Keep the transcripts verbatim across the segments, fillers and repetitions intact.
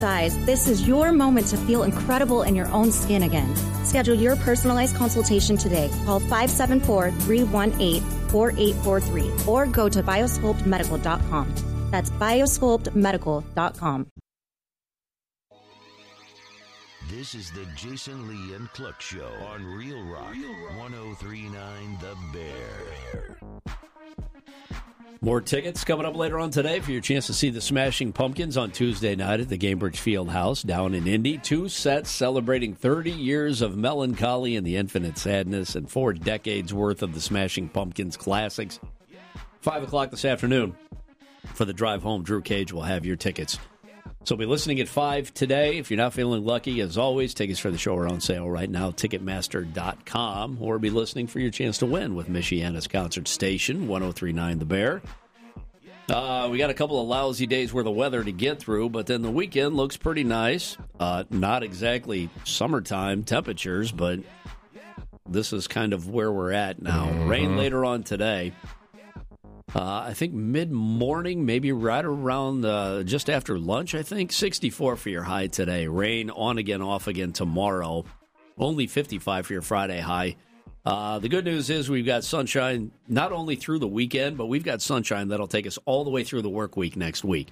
Guys, this is your moment to feel incredible in your own skin again. Schedule your personalized consultation today. Call five seven four, three one eight, four eight four three or go to biosculpt medical dot com. That's biosculpt medical dot com. This is the Jason Lee and Cluck Show on Real Rock, Real Rock. one oh three point nine The Bear. More tickets coming up later on today for your chance to see the Smashing Pumpkins on Tuesday night at the Gainbridge Fieldhouse down in Indy. Two sets celebrating thirty years of melancholy and the infinite sadness and four decades worth of the Smashing Pumpkins classics. Five o'clock this afternoon for the drive home. Drew Cage will have your tickets. So be listening at five today. If you're not feeling lucky, as always, tickets for the show are on sale right now, Ticketmaster dot com, or be listening for your chance to win with Michiana's Concert Station, one oh three point nine The Bear. Uh, we got a couple of lousy days worth of weather to get through, but then the weekend looks pretty nice. Uh, not exactly summertime temperatures, but this is kind of where we're at now. Mm-hmm. Rain later on today. Uh, I think mid-morning, maybe right around uh, just after lunch, I think. sixty-four for your high today. Rain on again, off again tomorrow. Only fifty-five for your Friday high. Uh, the good news is we've got sunshine not only through the weekend, but we've got sunshine that'll take us all the way through the work week next week.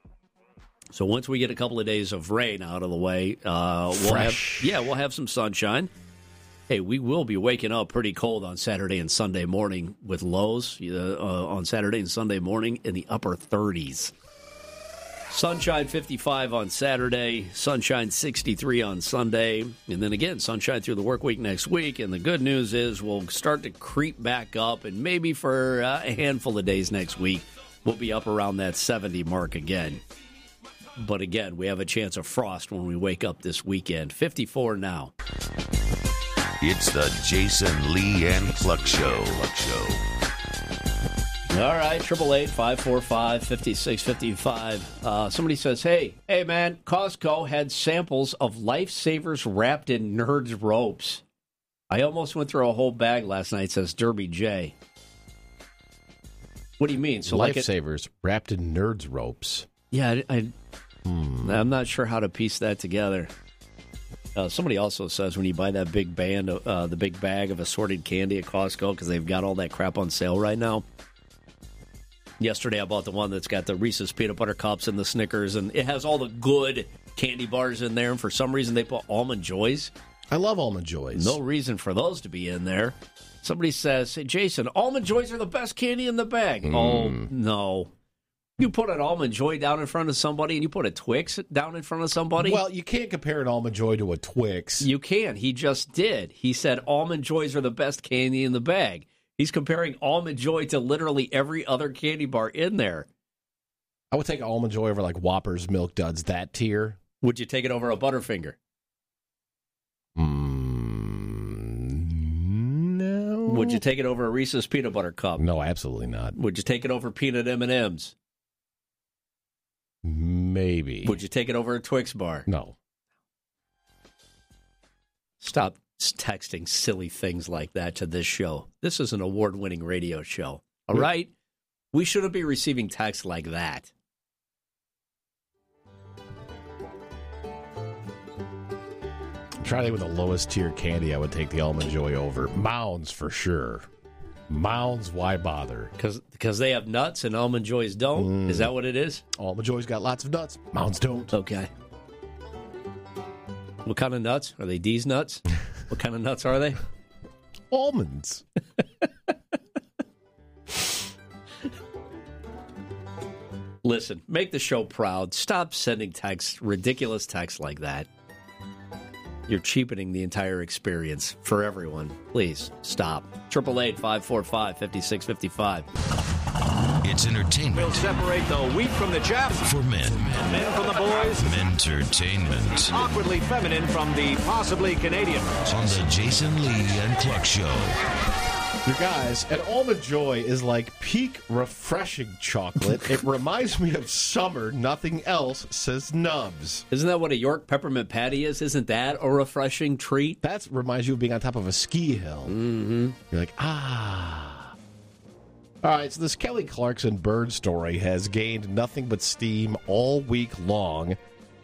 So once we get a couple of days of rain out of the way, uh, we'll Fresh. have yeah, we'll have some sunshine. Hey, we will be waking up pretty cold on Saturday and Sunday morning with lows uh, uh, on Saturday and Sunday morning in the upper thirties. Sunshine fifty-five on Saturday, sunshine sixty-three on Sunday, and then again, sunshine through the work week next week. And the good news is we'll start to creep back up, and maybe for uh, a handful of days next week, we'll be up around that seventy mark again. But again, we have a chance of frost when we wake up this weekend. fifty-four now. It's the Jason Lee and Cluck Show. Cluck Show. All right, triple eight five four five fifty-six fifty-five. Uh, somebody says, "Hey, hey, man, Costco had samples of Lifesavers wrapped in Nerds ropes. I almost went through a whole bag last night." Says Derby J. What do you mean? So Lifesavers like it, wrapped in Nerds ropes. Yeah, I, I, hmm. I'm not sure how to piece that together. Uh, somebody also says when you buy that big band, uh, the big bag of assorted candy at Costco, because they've got all that crap on sale right now. Yesterday I bought the one that's got the Reese's Peanut Butter Cups and the Snickers, and it has all the good candy bars in there, and for some reason they put Almond Joys. I love Almond Joys. No reason for those to be in there. Somebody says, "Hey, Jason, Almond Joys are the best candy in the bag." Mm. Oh, no. You put an Almond Joy down in front of somebody, and you put a Twix down in front of somebody? Well, you can't compare an Almond Joy to a Twix. You can. He just did. He said Almond Joys are the best candy in the bag. He's comparing Almond Joy to literally every other candy bar in there. I would take Almond Joy over like Whoppers, Milk Duds, that tier. Would you take it over a Butterfinger? Mm, no. Would you take it over a Reese's Peanut Butter Cup? No, absolutely not. Would you take it over peanut M and M's? Maybe. Would you take it over a Twix bar? No. Stop texting silly things like that to this show. This is an award-winning radio show. All mm. right? We shouldn't be receiving texts like that. Try with the lowest tier candy, I would take the Almond Joy over. Mounds for sure. Mounds, why bother? Because because they have nuts and Almond Joys don't? Mm. Is that what it is? Almond Joys got lots of nuts. Mounds don't. Okay. What kind of nuts? Are they D's nuts? What kind of nuts are they? Almonds. Listen, make the show proud. Stop sending texts, ridiculous texts like that. You're cheapening the entire experience for everyone. Please, stop. triple eight five four five fifty-six fifty-five. It's entertainment. We'll separate the wheat from the chaff. For men. Men from the boys. Entertainment. Awkwardly feminine from the possibly Canadian. On the Jason Lee and Cluck Show. You guys, an Almond Joy is like peak refreshing chocolate. It reminds me of summer. Nothing else, says Nubs. Isn't that what a York peppermint patty is? Isn't that a refreshing treat? That reminds you of being on top of a ski hill. Mm-hmm. You're like, ah. All right, so this Kelly Clarkson bird story has gained nothing but steam all week long.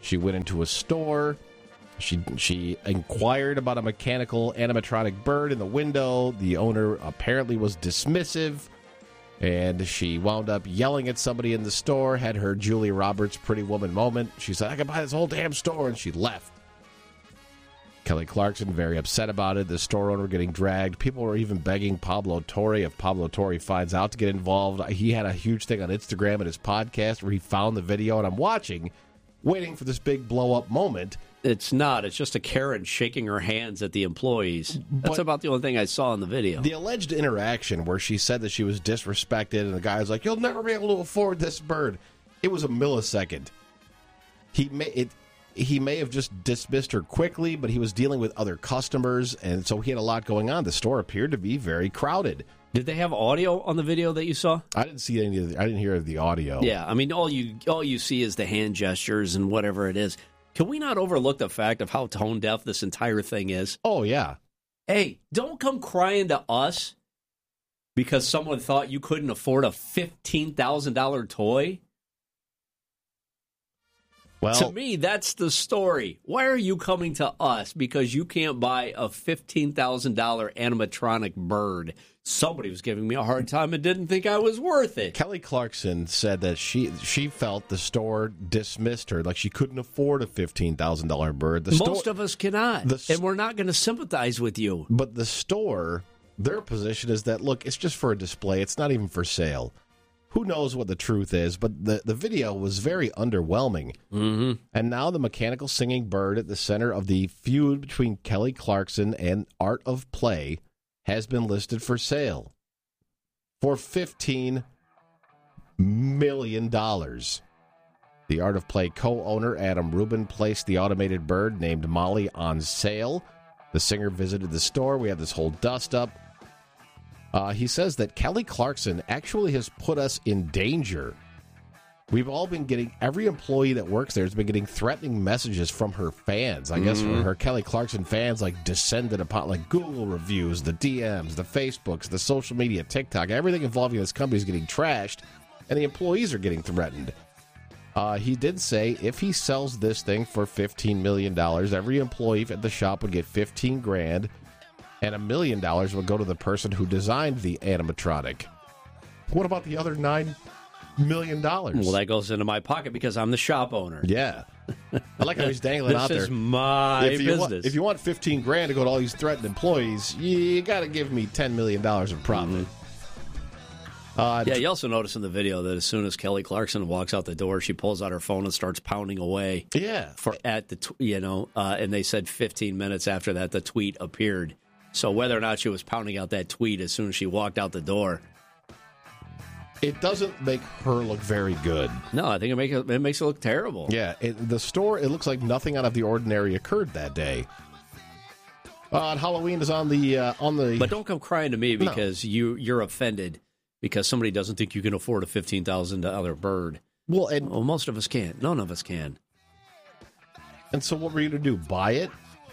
She went into a store. She she inquired about a mechanical animatronic bird in the window. The owner apparently was dismissive, and she wound up yelling at somebody in the store, had her Julia Roberts Pretty Woman moment. She said, I can buy this whole damn store, and she left. Kelly Clarkson very upset about it. The store owner getting dragged. People were even begging Pablo Torre, if Pablo Torre finds out, to get involved. He had a huge thing on Instagram and his podcast where he found the video, and I'm watching, waiting for this big blow-up moment. It's not. It's just a Karen shaking her hands at the employees. That's but about the only thing I saw in the video. The alleged interaction where she said that she was disrespected and the guy was like, you'll never be able to afford this bird. It was a millisecond. He may, it, he may have just dismissed her quickly, but he was dealing with other customers, and so he had a lot going on. The store appeared to be very crowded. Did they have audio on the video that you saw? I didn't see any of the, I didn't hear the audio. Yeah, I mean, all you all you see is the hand gestures and whatever it is. Can we not overlook the fact of how tone deaf this entire thing is? Oh, yeah. Hey, don't come crying to us because someone thought you couldn't afford a fifteen thousand dollars toy. Well, to me, that's the story. Why are you coming to us because you can't buy a fifteen thousand dollars animatronic bird? Somebody was giving me a hard time and didn't think I was worth it. Kelly Clarkson said that she she felt the store dismissed her, like she couldn't afford a fifteen thousand dollars bird. The Most store, of us cannot, the, and we're not going to sympathize with you. But the store, their position is that, look, it's just for a display. It's not even for sale. Who knows what the truth is, but the, the video was very underwhelming. Mm-hmm. And now the mechanical singing bird at the center of the feud between Kelly Clarkson and Art of Play has been listed for sale for fifteen million dollars. The Art of Play co-owner, Adam Rubin, placed the automated bird named Molly on sale. The singer visited the store. We had this whole dust-up. Uh, he says that Kelly Clarkson actually has put us in danger. We've all been getting, every employee that works there has been getting threatening messages from her fans. I guess Mm-hmm. her Kelly Clarkson fans like descended upon like Google reviews, the D Ms, the Facebooks, the social media, TikTok, everything involving this company is getting trashed, and the employees are getting threatened. Uh, he did say if he sells this thing for fifteen million dollars, every employee at the shop would get fifteen grand, and a million dollars would go to the person who designed the animatronic. What about the other nine million dollars? Well, that goes into my pocket because I'm the shop owner. Yeah. I like how he's dangling This out there. is my if you business. Want, if you want fifteen grand to go to all these threatened employees, you got to give me ten million dollars in profit. Mm-hmm. Uh, Yeah, you also notice in the video that as soon as Kelly Clarkson walks out the door, she pulls out her phone and starts pounding away. yeah. For at the tw- you know, uh, and they said fifteen minutes after that the tweet appeared. So whether or not she was pounding out that tweet as soon as she walked out the door, It doesn't make her look very good. no, I think it makes it, it makes it look terrible. Yeah, it, the store, it looks like nothing out of the ordinary occurred that day. Uh, and Halloween is on the uh, on the. But don't come crying to me because No. you you're offended because somebody doesn't think you can afford a fifteen thousand dollar bird. well, and Well, most of us can't. None of us can. and so what were you going to do? Buy it?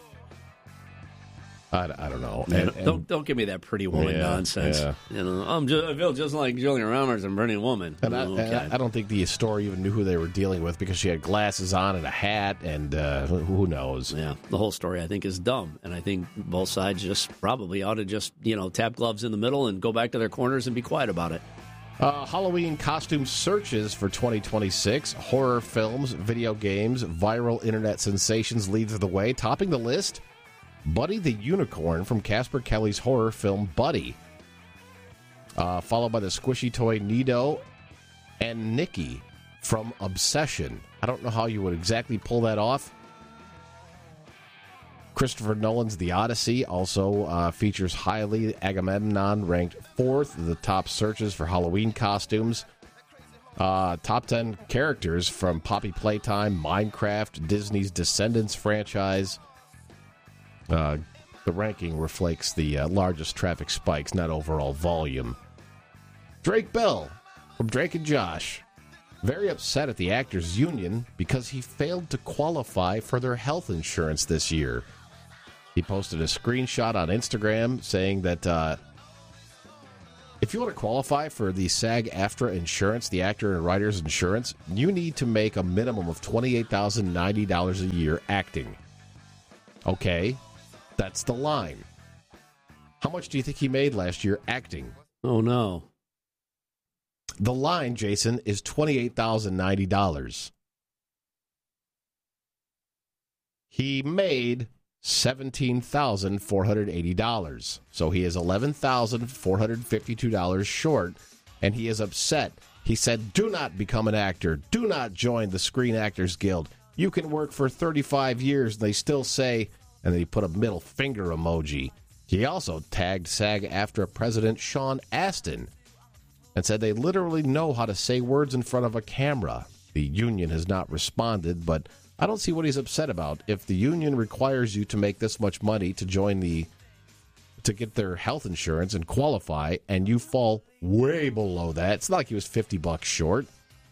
I, I don't know. Yeah, And- don't, and- don't don't give me that pretty woman Yeah, nonsense. yeah. You know, I'm just, I feel just like Julia Roberts and Pretty Woman. And I, okay. and I, I don't think the store even knew who they were dealing with because she had glasses on and a hat, and uh, who who knows? Yeah, the whole story I think is dumb, and I think both sides just probably ought to just you know tap gloves in the middle and go back to their corners and be quiet about it. Uh, Halloween costume searches for twenty twenty-six. Horror films, video games, viral internet sensations leads the way. Topping the list, Buddy the Unicorn from Casper Kelly's horror film Buddy. Uh, followed by the squishy toy Nido and Nikki from Obsession. I don't know how you would exactly pull that off. Christopher Nolan's The Odyssey also uh, features highly. Agamemnon ranked fourth of the top searches for Halloween costumes. Uh, top ten characters from Poppy Playtime, Minecraft, Disney's Descendants franchise. Uh, the ranking reflects the uh, largest traffic spikes, not overall volume. Drake Bell from Drake and Josh. Very upset at the actors' union because he failed to qualify for their health insurance this year. He posted a screenshot on Instagram saying that uh, If you want to qualify for the SAG-AFTRA insurance, the actor and writer's insurance, you need to make a minimum of twenty-eight thousand ninety dollars a year acting. Okay, that's the line. How much do you think he made last year acting? Oh, no. The line, Jason, is twenty-eight thousand ninety dollars. He made seventeen thousand four hundred eighty dollars. So he is eleven thousand four hundred fifty-two dollars short, and he is upset. He said, do not become an actor. Do not join the Screen Actors Guild. You can work for thirty-five years, and they still say, and then he put a middle finger emoji. He also tagged SAG-AFTRA President Sean Astin and said they literally know how to say words in front of a camera. The union has not responded, but I don't see what he's upset about. If the union requires you to make this much money to join the, to get their health insurance and qualify, and you fall way below that, it's not like he was fifty bucks short.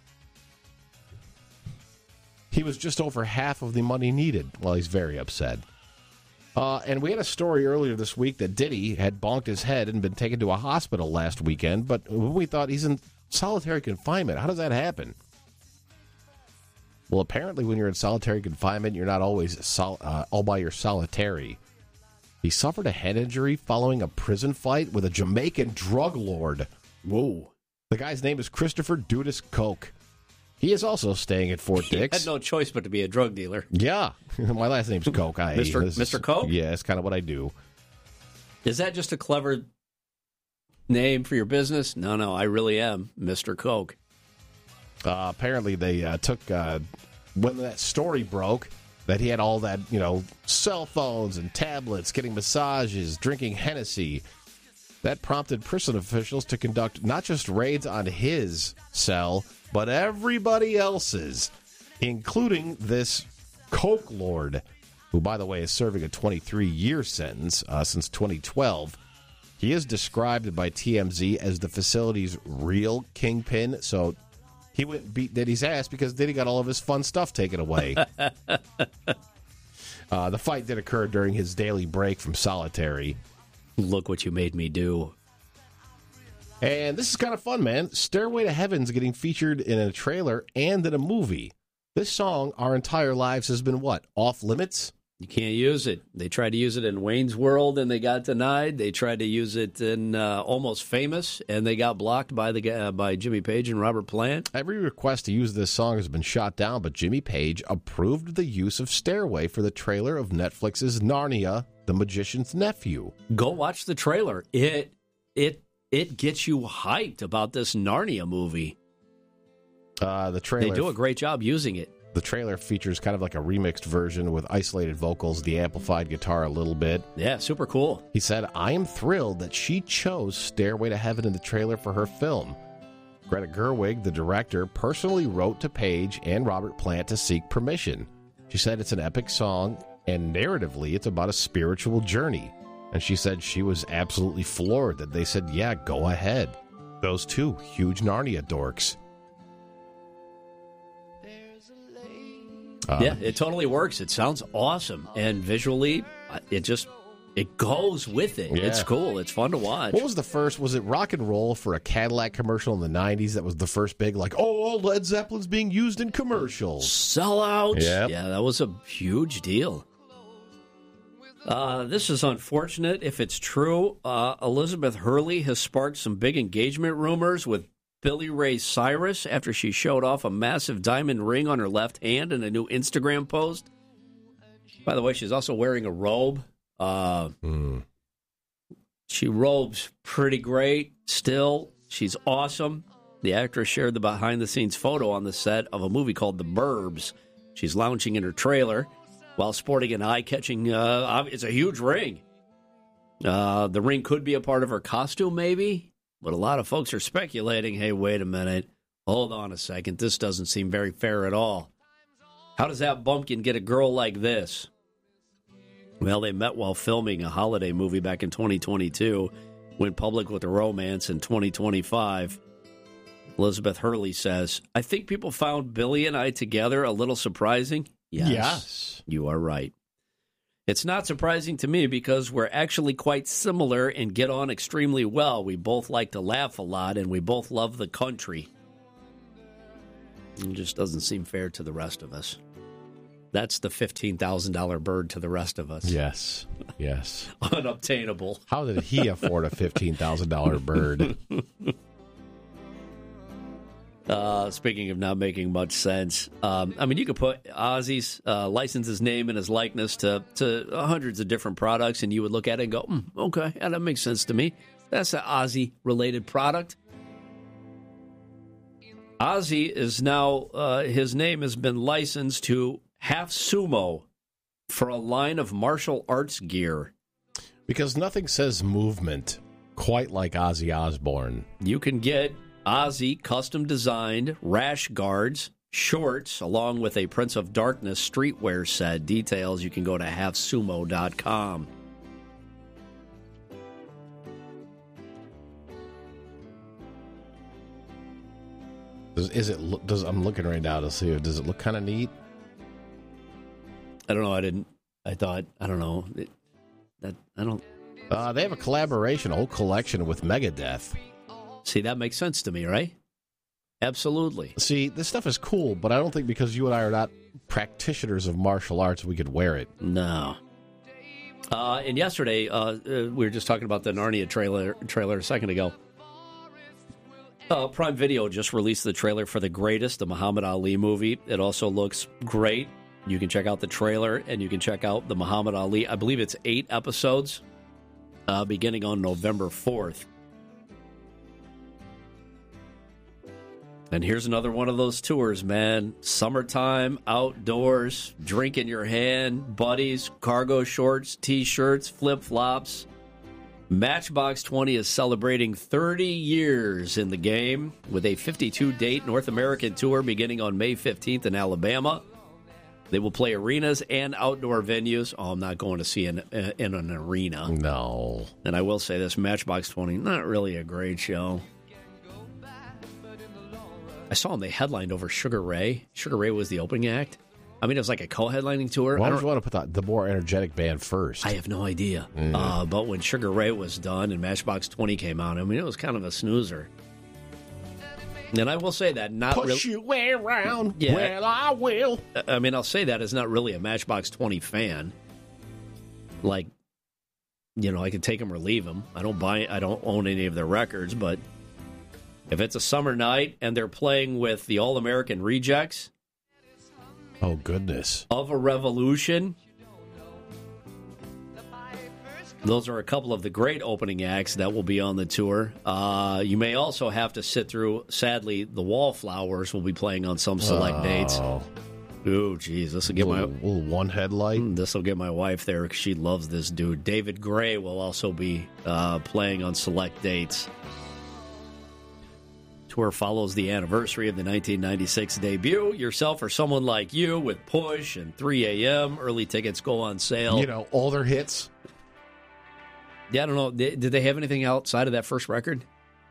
He was just over half of the money needed. Well, he's very upset. Uh, and we had a story earlier this week that Diddy had bonked his head and been taken to a hospital last weekend, but we thought he's in solitary confinement. How does that happen? Well, apparently when you're in solitary confinement, you're not always sol- uh, all by your solitary. He suffered a head injury following a prison fight with a Jamaican drug lord. Whoa. The guy's name is Christopher Dudas Koch. He is also staying at Fort Dix. He had no choice but to be a drug dealer. Yeah. My last name's Koch. I, Mister this is- Mister Koch? Yeah, that's kind of what I do. Is that just a clever name for your business? No, no, I really am Mister Koch. Uh, apparently they uh, took, uh, when that story broke, that he had all that, you know, cell phones and tablets, getting massages, drinking Hennessy. That prompted prison officials to conduct not just raids on his cell, but everybody else's, including this Coke Lord, who, by the way, is serving a twenty-three year sentence uh, since twenty twelve. He is described by T M Z as the facility's real kingpin, so he went and beat Diddy's ass because Diddy got all of his fun stuff taken away. uh, the fight did occur during his daily break from solitary. Look what you made me do. And this is kind of fun, man. Stairway to Heaven's getting featured in a trailer and in a movie. This song, Our Entire Lives, has been what? Off limits? You can't use it. They tried to use it in Wayne's World, and they got denied. They tried to use it in uh, Almost Famous, and they got blocked by the uh, by Jimmy Page and Robert Plant. Every request to use this song has been shot down, but Jimmy Page approved the use of Stairway for the trailer of Netflix's Narnia, The Magician's Nephew. Go watch the trailer. It it it gets you hyped about this Narnia movie. Uh, the trailer. They do a great job using it. The trailer features kind of like a remixed version with isolated vocals, the amplified guitar a little bit. Yeah, super cool. He said, I am thrilled that she chose Stairway to Heaven in the trailer for her film. Greta Gerwig, the director, personally wrote to Page and Robert Plant to seek permission. She said it's an epic song, and narratively, it's about a spiritual journey. And she said she was absolutely floored that they said, yeah, go ahead. Those two huge Narnia dorks. Um, yeah, it totally works. It sounds awesome. And visually, it just, it goes with it. Yeah. It's cool. It's fun to watch. What was the first? Was it Rock and Roll for a Cadillac commercial in the nineties? That was the first big, like, oh, Led Zeppelin's being used in commercials. Sellout. Yep. Yeah, that was a huge deal. Uh, this is unfortunate if it's true. Uh, Elizabeth Hurley has sparked some big engagement rumors with Billy Ray Cyrus after she showed off a massive diamond ring on her left hand in a new Instagram post. By the way, she's also wearing a robe. Uh, mm. She robes pretty great still. She's awesome. The actress shared the behind-the-scenes photo on the set of a movie called The Burbs. She's lounging in her trailer while sporting an eye-catching, uh, it's a huge ring. Uh, the ring could be a part of her costume, maybe. But a lot of folks are speculating, hey, wait a minute, hold on a second, this doesn't seem very fair at all. How does that bumpkin get a girl like this? Well, they met while filming a holiday movie back in twenty twenty-two, went public with a romance in twenty twenty-five. Elizabeth Hurley says, I think people found Billy and I together a little surprising. Yes, Yes. You are right. It's not surprising to me because we're actually quite similar and get on extremely well. We both like to laugh a lot, and we both love the country. It just doesn't seem fair to the rest of us. That's the fifteen thousand dollars bird to the rest of us. Yes, yes. Unobtainable. How did he afford a fifteen thousand dollars bird? Uh, speaking of not making much sense, um, I mean, you could put Ozzy's, uh, license his name and his likeness to, to hundreds of different products, and you would look at it and go, mm, okay, yeah, that makes sense to me. That's an Ozzy-related product. Ozzy is now, uh, his name has been licensed to Half Sumo for a line of martial arts gear. Because nothing says movement quite like Ozzy Osbourne. You can get Ozzy custom-designed rash guards, shorts, along with a Prince of Darkness streetwear set. Details, you can go to half sumo dot com. Does, is it? Does I'm looking right now to see if does it look kind of neat? I don't know. I didn't. I thought. I don't know. It, that I don't. Uh, they have a collaboration, a whole collection with Megadeth. See, that makes sense to me, right? Absolutely. See, this stuff is cool, but I don't think because you and I are not practitioners of martial arts, we could wear it. No. Uh, and yesterday, uh, uh, we were just talking about the Narnia trailer trailer a second ago. Uh, Prime Video just released the trailer for The Greatest, the Muhammad Ali movie. It also looks great. You can check out the trailer, and you can check out the Muhammad Ali. I believe it's eight episodes, uh, beginning on November fourth. And here's another one of those tours, man. Summertime, outdoors, drink in your hand, buddies, cargo shorts, T-shirts, flip-flops. Matchbox twenty is celebrating thirty years in the game with a fifty-two date North American tour beginning on May fifteenth in Alabama. They will play arenas and outdoor venues. Oh, I'm not going to see in, in an arena. No. And I will say this, Matchbox twenty, not really a great show. I saw them, they headlined over Sugar Ray. Sugar Ray was the opening act. I mean, it was like a co-headlining tour. Why I don't don't you want to put the, the more energetic band first? I have no idea. Mm. Uh, but when Sugar Ray was done and Matchbox twenty came out, I mean, it was kind of a snoozer. And I will say that not really. Push you around. Yeah. Well, I will. I mean, I'll say that as not really a Matchbox twenty fan. Like, you know, I can take them or leave them. I don't buy. I don't own any of their records, but if it's a summer night and they're playing with the All-American Rejects, oh goodness, Of a Revolution, those are a couple of the great opening acts that will be on the tour. Uh, you may also have to sit through, sadly, the Wallflowers will be playing on some select oh. dates. Ooh, geez, this will get little, my little one headlight. This will get my wife there because she loves this dude. David Gray will also be uh, playing on select dates. Tour follows the anniversary of the nineteen ninety-six debut. Yourself or someone like you with Push and three a.m. Early tickets go on sale. You know, all their hits. Yeah, I don't know. Did they have anything outside of that first record?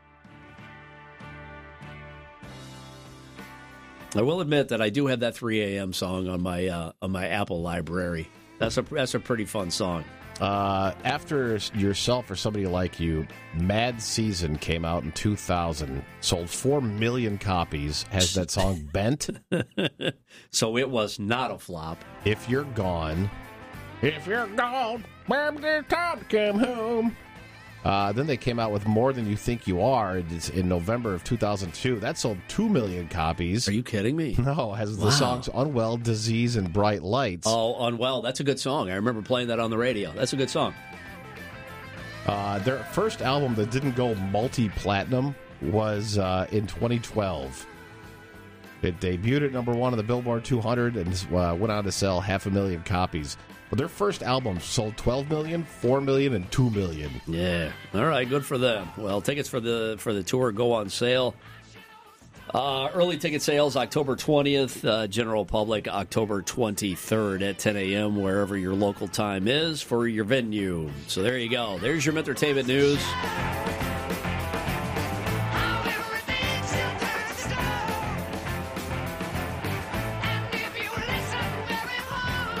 I will admit that I do have that three a.m. song on my uh, on my Apple library. That's a that's a pretty fun song. Uh, after Yourself or Somebody Like You, Mad Season came out in two thousand, sold four million copies. Has that song bent? So it was not a flop. If You're Gone, if you're gone, it's time to come home. Uh, then they came out with More Than You Think You Are in November of two thousand two. That sold two million copies. Are you kidding me? No, has the Wow. songs Unwell, Disease, and Bright Lights. Oh, Unwell. That's a good song. I remember playing that on the radio. That's a good song. Uh, their first album that didn't go multi-platinum was uh, in twenty twelve. It debuted at number one on the Billboard two hundred and uh, went on to sell half a million copies. But their first album sold twelve million, four million, and two million. Yeah. All right. Good for them. Well, tickets for the for the tour go on sale. Uh, early ticket sales October twentieth. Uh, general public October twenty-third at ten a.m. wherever your local time is for your venue. So there you go. There's your entertainment news.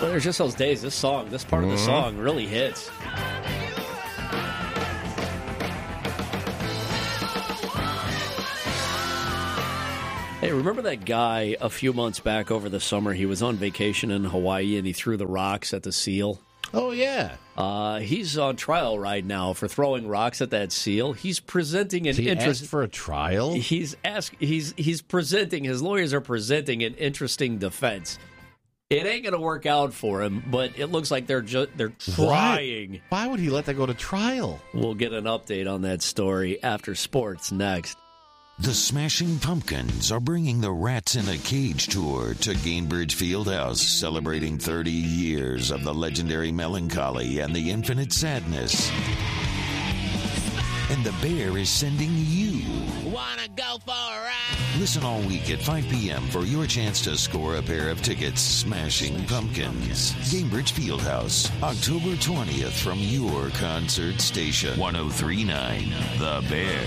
there's just those days. This song, this part mm-hmm. of the song really hits. Hey, remember that guy a few months back over the summer? He was on vacation in Hawaii and he threw the rocks at the seal. Oh, yeah. Uh, he's on trial right now for throwing rocks at that seal. He's presenting an he interest asked for a trial. He's ask. He's he's presenting. His lawyers are presenting an interesting defense. It ain't going to work out for him, but it looks like they're just they're trying. Why? Why would he let that go to trial? We'll get an update on that story after sports next. The Smashing Pumpkins are bringing the Rats in a Cage tour to Gainbridge Fieldhouse, celebrating thirty years of the legendary melancholy and the infinite sadness. And the Bear is sending you. Wanna go for a ride? Listen all week at five p.m. for your chance to score a pair of tickets. Smashing Pumpkins. Gainbridge Fieldhouse, October twentieth from your concert station. one oh three point nine The Bear.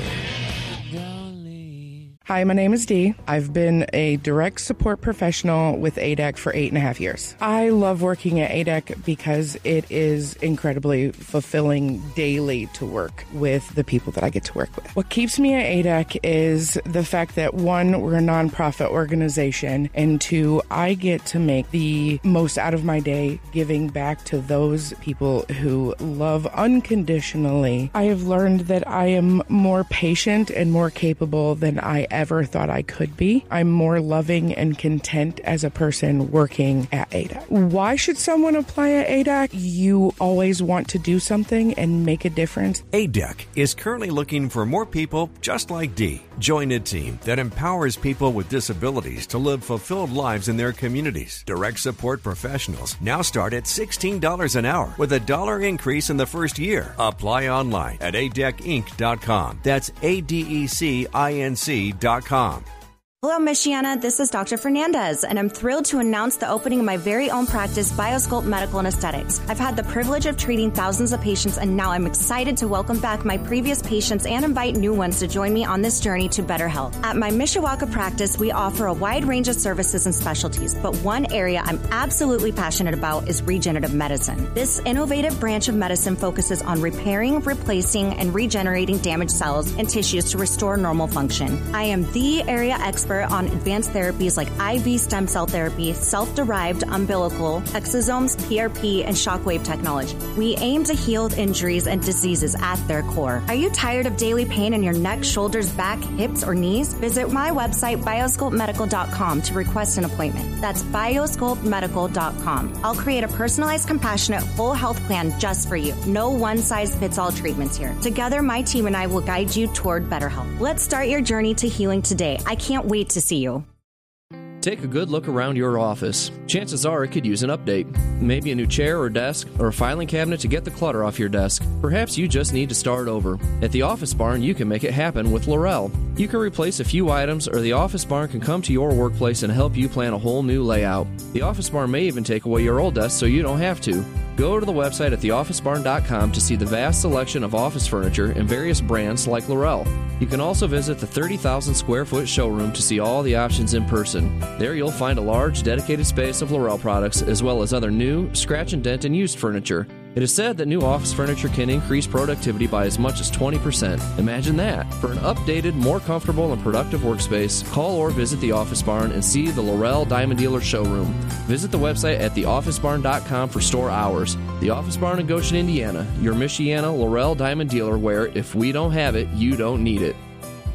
Hi, my name is Dee. I've been a direct support professional with A D E C for eight and a half years. I love working at A D E C because it is incredibly fulfilling daily to work with the people that I get to work with. What keeps me at A D E C is the fact that, one, we're a nonprofit organization, and two, I get to make the most out of my day giving back to those people who love unconditionally. I have learned that I am more patient and more capable than I ever thought I could be. I'm more loving and content as a person working at A D E C. Why should someone apply at A D E C? You always want to do something and make a difference. A D E C is currently looking for more people just like Dee. Join a team that empowers people with disabilities to live fulfilled lives in their communities. Direct support professionals now start at sixteen dollars an hour with a dollar increase in the first year. Apply online at A D E C inc dot com. That's A D E C I N C dot com. Hello, Michiana. This is Doctor Fernandez, and I'm thrilled to announce the opening of my very own practice, Biosculpt Medical and Aesthetics. I've had the privilege of treating thousands of patients, and now I'm excited to welcome back my previous patients and invite new ones to join me on this journey to better health. At my Mishawaka practice, we offer a wide range of services and specialties, but one area I'm absolutely passionate about is regenerative medicine. This innovative branch of medicine focuses on repairing, replacing, and regenerating damaged cells and tissues to restore normal function. I am the area expert on advanced therapies like I V stem cell therapy, self-derived umbilical, exosomes, P R P, and shockwave technology. We aim to heal injuries and diseases at their core. Are you tired of daily pain in your neck, shoulders, back, hips, or knees? Visit my website, biosculpt medical dot com, to request an appointment. That's biosculpt medical dot com. I'll create a personalized, compassionate, full health plan just for you. No one-size-fits-all treatments here. Together, my team and I will guide you toward better health. Let's start your journey to healing today. I can't wait to see you. Take a good look around your office. Chances are it could use an update. Maybe a new chair or desk, or a filing cabinet to get the clutter off your desk. Perhaps you just need to start over. At the Office Barn, you can make it happen with Laurel. You can replace a few items, or the Office Barn can come to your workplace and help you plan a whole new layout. The Office Barn may even take away your old desk so you don't have to. Go to the website at the office barn dot com to see the vast selection of office furniture and various brands like Laurel. You can also visit the thirty thousand square foot showroom to see all the options in person. There you'll find a large dedicated space of Laurel products as well as other new, scratch and dent and used furniture. It is said that new office furniture can increase productivity by as much as twenty percent. Imagine that. For an updated, more comfortable and productive workspace, call or visit the Office Barn and see the Laurel Diamond Dealer showroom. Visit the website at the office barn dot com for store hours. The Office Barn in Goshen, Indiana, your Michiana Laurel Diamond Dealer, where if we don't have it, you don't need it.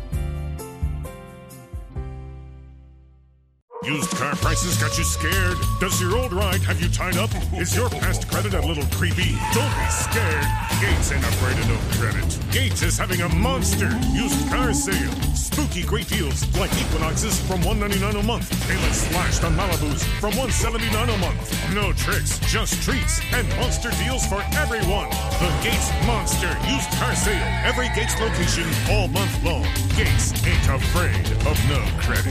Used car prices got you scared? Does your old ride have you tied up? Is your past credit a little creepy? Don't be scared. Gates ain't afraid of no credit. Gates is having a monster used car sale. Spooky great deals like Equinoxes from one hundred ninety-nine dollars a month. Payless slashed on Malibus from one hundred seventy-nine dollars a month. No tricks, just treats and monster deals for everyone. The Gates Monster Used Car Sale. Every Gates location all month long. Gates ain't afraid of no credit.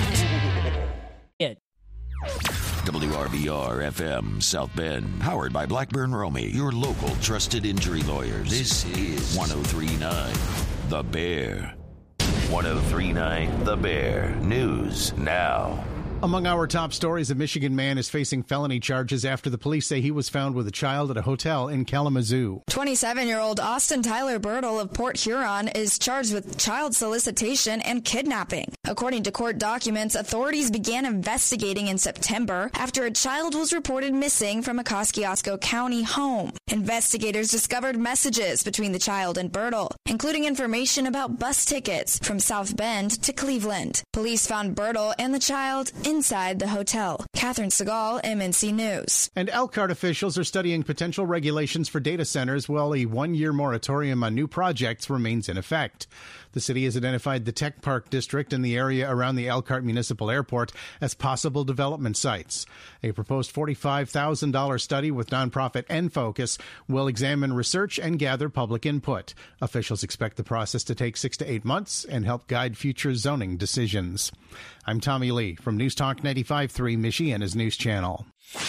W R B R F M South Bend, powered by Blackburn Romy, your local trusted injury lawyers. This is one oh three point nine The Bear. one oh three point nine The Bear. News now. Among our top stories, a Michigan man is facing felony charges after the police say he was found with a child at a hotel in Kalamazoo. twenty-seven-year-old Austin Tyler Bertle of Port Huron is charged with child solicitation and kidnapping. According to court documents, authorities began investigating in September after a child was reported missing from a Kosciuszko County home. Investigators discovered messages between the child and Bertle, including information about bus tickets from South Bend to Cleveland. Police found Bertle and the child inside the hotel. Catherine Segal, M N C News. And Elkhart officials are studying potential regulations for data centers while a one-year moratorium on new projects remains in effect. The city has identified the Tech Park District and the area around the Elkhart Municipal Airport as possible development sites. A proposed forty-five thousand dollars study with nonprofit N-Focus will examine research and gather public input. Officials expect the process to take six to eight months and help guide future zoning decisions. I'm Tommy Lee from News Talk ninety-five point three, Michiana's News Channel.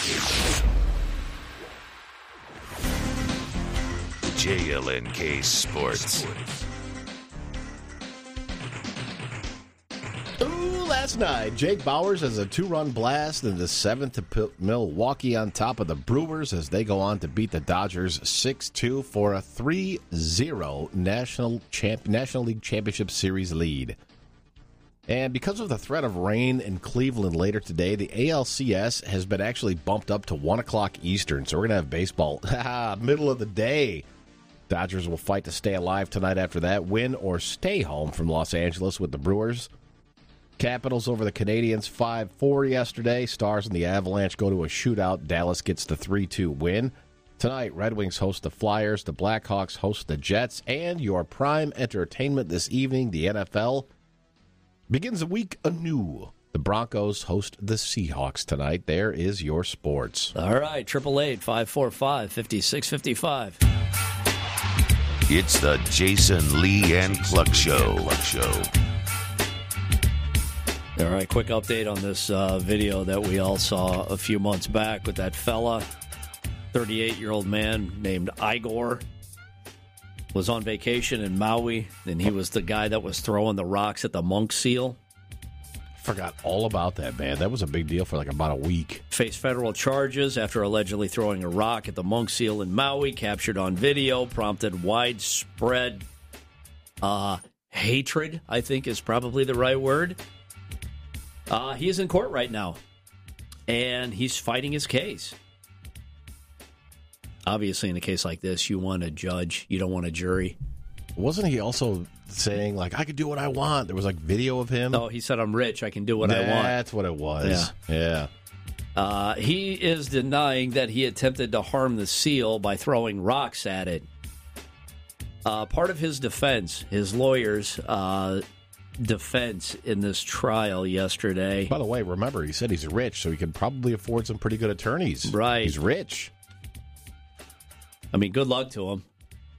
J L N K Sports. Ooh, last night, Jake Bowers has a two-run blast in the seventh to put Milwaukee on top of the Brewers as they go on to beat the Dodgers six two for a three zero National Champ- National League Championship Series lead. And because of the threat of rain in Cleveland later today, the A L C S has been actually bumped up to one o'clock Eastern, so we're going to have baseball middle of the day. Dodgers will fight to stay alive tonight after that, win or stay home from Los Angeles with the Brewers. Capitals over the Canadiens five four yesterday. Stars and the Avalanche go to a shootout. Dallas gets the three two win. Tonight, Red Wings host the Flyers, the Blackhawks host the Jets, and your prime entertainment this evening, the N F L, begins the week anew. The Broncos host the Seahawks tonight. There is your sports. All right, triple eight five four five five six five five. It's the Jason Lee and Cluck Show. Cluck Show. All right, quick update on this uh, video that we all saw a few months back with that fella, thirty-eight-year-old man named Igor, was on vacation in Maui, and he was the guy that was throwing the rocks at the monk seal. Forgot all about that, man. That was a big deal for like about a week. Faced federal charges after allegedly throwing a rock at the monk seal in Maui, captured on video, prompted widespread uh, hatred, I think is probably the right word. Uh, he is in court right now, and he's fighting his case. Obviously, in a case like this, you want a judge. You don't want a jury. Wasn't he also saying, like, I could do what I want? There was, like, video of him. Oh, he said, I'm rich. I can do what I want. That's what it was. Yeah. yeah. Uh, he is denying that he attempted to harm the seal by throwing rocks at it. Uh, part of his defense, his lawyer's uh, defense in this trial yesterday. By the way, remember, he said he's rich, so he can probably afford some pretty good attorneys. Right. He's rich. I mean, good luck to him.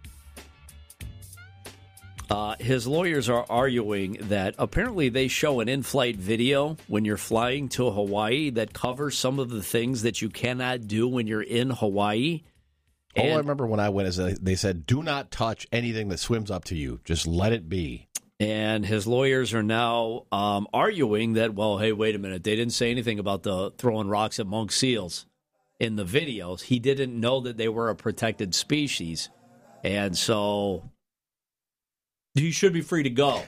Uh, his lawyers are arguing that apparently they show an in-flight video when you're flying to Hawaii that covers some of the things that you cannot do when you're in Hawaii. All And, I remember when I went is that they said, do not touch anything that swims up to you. Just let it be. and his lawyers are now um, arguing that, well, hey, wait a minute. They didn't say anything about the throwing rocks at monk seals in the videos. He didn't know that they were a protected species. And so he should be free to go.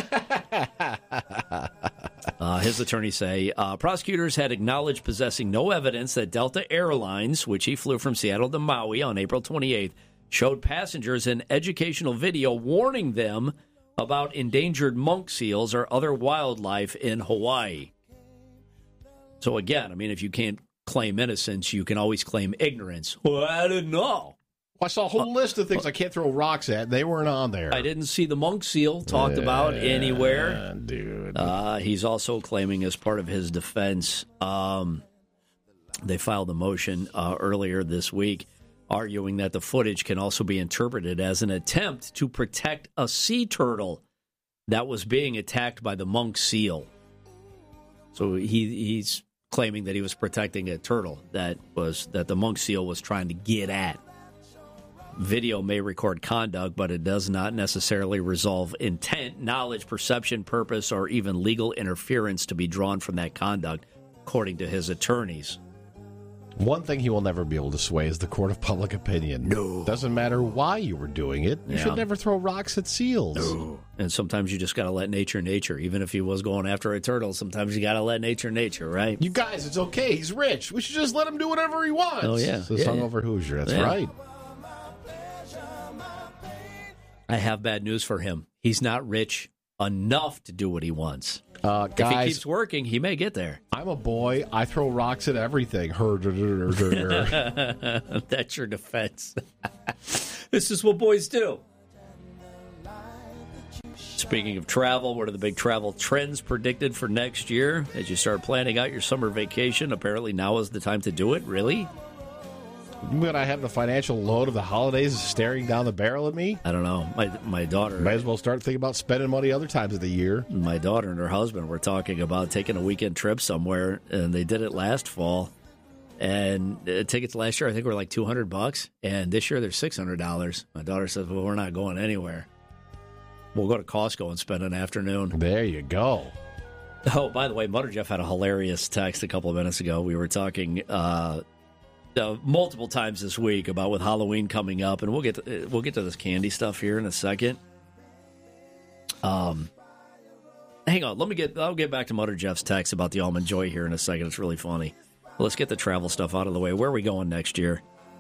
uh, his attorneys say uh, prosecutors had acknowledged possessing no evidence that Delta Airlines, which he flew from Seattle to Maui on April twenty-eighth, showed passengers an educational video warning them about endangered monk seals or other wildlife in Hawaii. So again, I mean, if you can't claim innocence, you can always claim ignorance. Well, I didn't know. I saw a whole list of things I can't throw rocks at. They weren't on there. I didn't see the monk seal talked yeah, about anywhere. Dude. Uh, he's also claiming as part of his defense, um, they filed a motion uh, earlier this week arguing that the footage can also be interpreted as an attempt to protect a sea turtle that was being attacked by the monk seal. So he he's claiming that he was protecting a turtle that was that the monk seal was trying to get at. Video may record conduct, but it does not necessarily resolve intent, knowledge, perception, purpose, or even legal interference to be drawn from that conduct. according to his attorneys. One thing he will never be able to sway is the court of public opinion. No. Doesn't matter why you were doing it. You Yeah. should never throw rocks at seals. No. And sometimes you just got to let nature nature. Even if he was going after a turtle, sometimes you got to let nature nature, right? You guys, it's okay. He's rich. We should just let him do whatever he wants. Oh, yeah. This Yeah, hungover yeah. Hoosier. That's Yeah. right. I have bad news for him. He's not rich enough to do what he wants. Uh, if guys, he keeps working, he may get there. I'm a boy. I throw rocks at everything. That's your defense. This is what boys do. Speaking of travel, what are the big travel trends predicted for next year? As you start planning out your summer vacation, apparently now is the time to do it. Really? When I have the financial load of the holidays staring down the barrel at me? I don't know. My my daughter... Might as well start thinking about spending money other times of the year. My daughter and her husband were talking about taking a weekend trip somewhere, and they did it last fall. And uh, tickets last year, I think, were like two hundred bucks, and this year they're six hundred dollars. My daughter says, well, we're not going anywhere. We'll go to Costco and spend an afternoon. There you go. Oh, by the way, Mother Jeff had a hilarious text a couple of minutes ago. We were talking... Uh, Uh, multiple times this week about with Halloween coming up, and we'll get to, we'll get to this candy stuff here in a second. Um, hang on, let me get I'll get back to Mother Jeff's text about the Almond Joy here in a second. It's really funny. Let's get the travel stuff out of the way. Where are we going next year?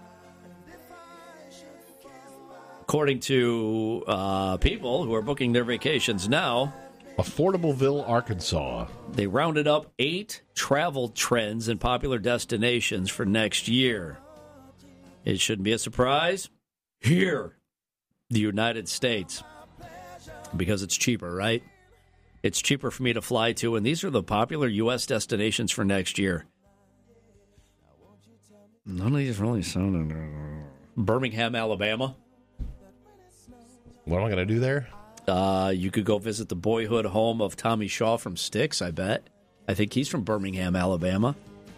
According to uh, people who are booking their vacations now, Affordableville, Arkansas. They rounded up eight travel trends and popular destinations for next year. It shouldn't be a surprise. Here, the United States. Because it's cheaper, right? It's cheaper for me to fly to, and these are the popular U S destinations for next year. None of these really sound... Birmingham, Alabama. What am I going to do there? Uh, you could go visit the boyhood home of Tommy Shaw from Styx, I bet. I think he's from Birmingham, Alabama.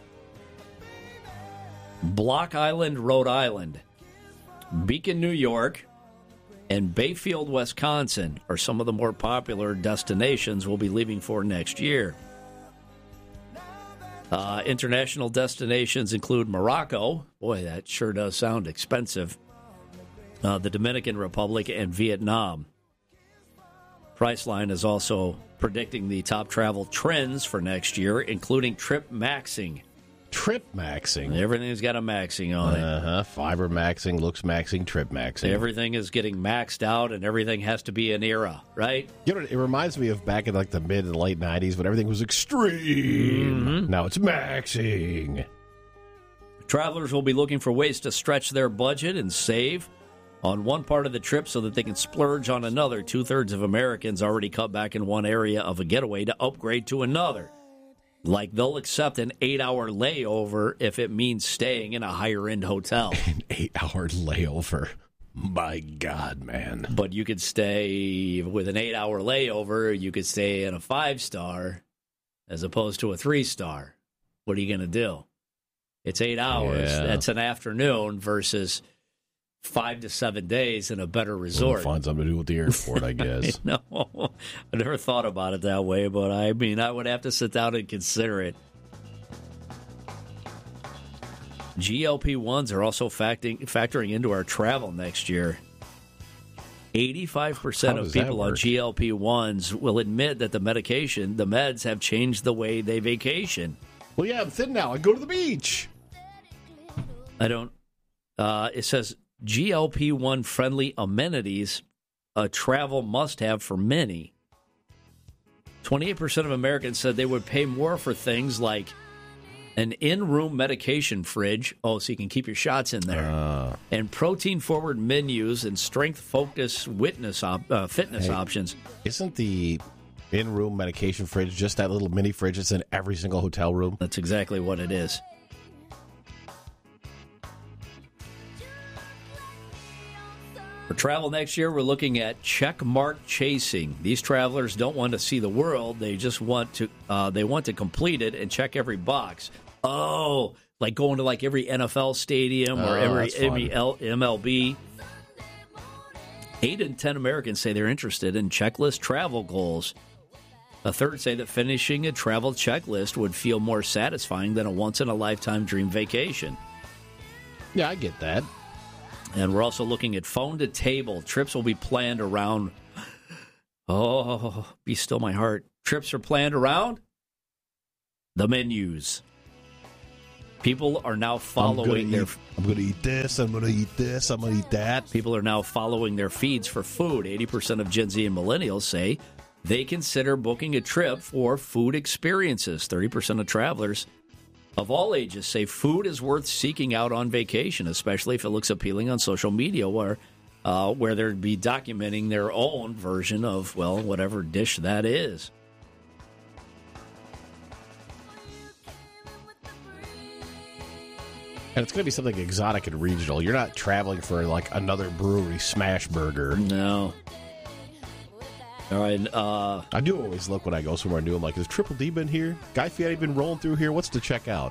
Block Island, Rhode Island. Beacon, New York. And Bayfield, Wisconsin are some of the more popular destinations we'll be leaving for next year. Uh, international destinations include Morocco. Boy, that sure does sound expensive. Uh, the Dominican Republic and Vietnam. Priceline is also predicting the top travel trends for next year, including trip maxing. Trip maxing? Everything's got a maxing on it. Uh-huh. Fiber maxing, looks maxing, trip maxing. Everything is getting maxed out, and everything has to be an era, right? You know, it reminds me of back in like the mid and late nineties when everything was extreme. Mm-hmm. Now it's maxing. Travelers will be looking for ways to stretch their budget and save on one part of the trip so that they can splurge on another. Two-thirds of Americans already cut back in one area of a getaway to upgrade to another. Like they'll accept an eight-hour layover if it means staying in a higher-end hotel. An eight-hour layover. My God, man. But you could stay with an eight-hour layover, you could stay in a five-star as opposed to a three-star. What are you going to do? It's eight hours. Yeah. That's an afternoon versus five to seven days in a better resort. We'll find something to do with the airport, I guess. No, I never thought about it that way, but I mean, I would have to sit down and consider it. G L P ones are also factoring, factoring into our travel next year. eighty-five percent of people on G L P ones will admit that the medication, the meds, have changed the way they vacation. Well, yeah, I'm thin now. I go to the beach. I don't... Uh, it says... G L P one friendly amenities, a travel must-have for many. twenty-eight percent of Americans said they would pay more for things like an in-room medication fridge, oh, so you can keep your shots in there, uh, and protein-forward menus and strength-focused witness op- uh, fitness hey, options. Isn't the in-room medication fridge just that little mini fridge that's in every single hotel room? That's exactly what it is. For travel next year, we're looking at check mark chasing. These travelers don't want to see the world; they just want to. Uh, they want to complete it and check every box. Oh, like going to like every N F L stadium or oh, every, every L- M L B. Eight in ten Americans say they're interested in checklist travel goals. A third say that finishing a travel checklist would feel more satisfying than a once-in-a-lifetime dream vacation. Yeah, I get that. And we're also looking at phone-to-table. Trips will be planned around... Oh, be still my heart. Trips are planned around the menus. People are now following I'm their... Eat, I'm going to eat this, I'm going to eat this, I'm going to eat that. People are now following their feeds for food. eighty percent of Gen Z and millennials say they consider booking a trip for food experiences. thirty percent of travelers of all ages say food is worth seeking out on vacation, especially if it looks appealing on social media, where uh, where they'd be documenting their own version of, well, whatever dish that is. And it's going to be something exotic and regional. You're not traveling for, like, another brewery smash burger. No. All right. Uh, I do always look when I go somewhere new. I'm like, has Triple D been here? Guy Fieri been rolling through here? What's to check out?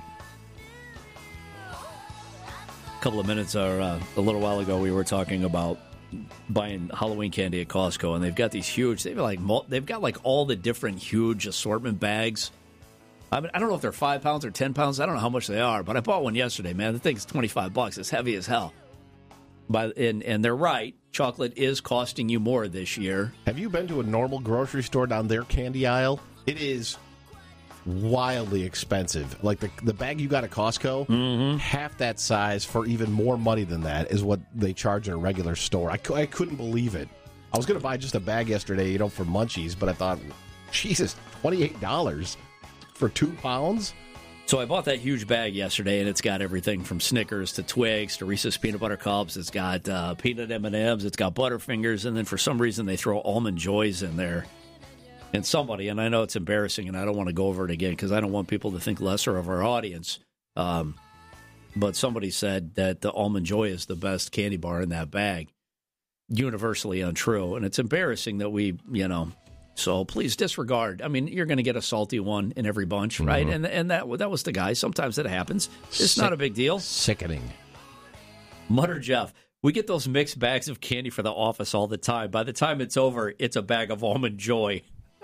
A couple of minutes or uh, a little while ago, we were talking about buying Halloween candy at Costco, and they've got these huge. They've like they've got like all the different huge assortment bags. I mean, I don't know if they're five pounds or ten pounds. I don't know how much they are, but I bought one yesterday. Man, the thing's twenty five bucks. It's heavy as hell. But and and they're right. Chocolate is costing you more this year. Have you been to a normal grocery store down their candy aisle? It is wildly expensive. Like the the bag you got at Costco, mm-hmm. half that size for even more money than that is what they charge in a regular store. I, I couldn't believe it. I was going to buy just a bag yesterday, you know, for Munchies, but I thought, Jesus, twenty-eight dollars for two pounds? So I bought that huge bag yesterday, and it's got everything from Snickers to Twigs to Reese's Peanut Butter Cups. It's got uh, peanut M and M's. It's got Butterfingers, and then for some reason they throw Almond Joys in there. And somebody, and I know it's embarrassing, and I don't want to go over it again because I don't want people to think lesser of our audience, um, but somebody said that the Almond Joy is the best candy bar in that bag. Universally untrue, and it's embarrassing that we, you know... So please disregard. I mean, you're going to get a salty one in every bunch, right? Mm-hmm. And and that that was the guy. Sometimes it happens. It's Sick, not a big deal. Sickening. Mutter Jeff, we get those mixed bags of candy for the office all the time. By the time it's over, it's a bag of Almond Joy.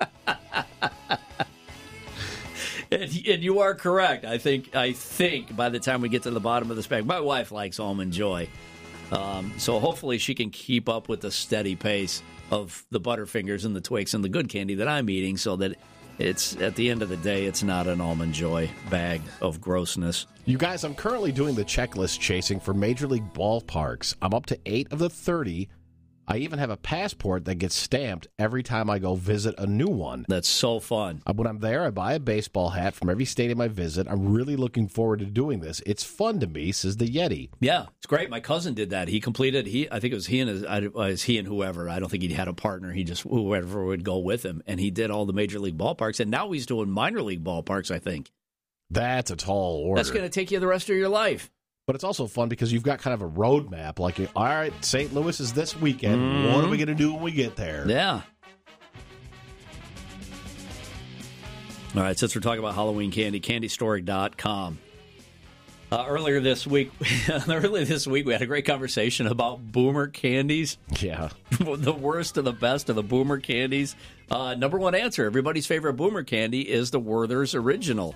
and, and you are correct. I think I think by the time we get to the bottom of this bag, my wife likes Almond Joy. Um, so hopefully she can keep up with the steady pace of the Butterfingers and the Twix and the good candy that I'm eating so that it's, at the end of the day, it's not an Almond Joy bag of grossness. You guys, I'm currently doing the checklist chasing for Major League ballparks. I'm up to eight of the thirty. I even have a passport that gets stamped every time I go visit a new one. That's so fun. When I'm there, I buy a baseball hat from every stadium I visit. I'm really looking forward to doing this. It's fun to me, says the Yeti. Yeah, it's great. My cousin did that. He completed, He, I think it was he and his, it was he and whoever. I don't think he had a partner. He just, whoever would go with him. And he did all the Major League ballparks. And now he's doing minor league ballparks, I think. That's a tall order. That's going to take you the rest of your life. But it's also fun because you've got kind of a roadmap. Like, all right, Saint Louis is this weekend. Mm-hmm. What are we going to do when we get there? Yeah. All right, since we're talking about Halloween candy, candy story dot com. Uh, earlier this week, earlier this week, we had a great conversation about boomer candies. Yeah. The worst of the best of the boomer candies. Uh, number one answer, everybody's favorite boomer candy is the Werther's Original.